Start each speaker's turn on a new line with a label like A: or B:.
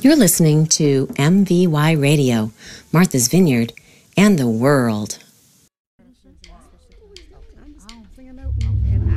A: You're listening to MVY Radio, Martha's Vineyard, and the world.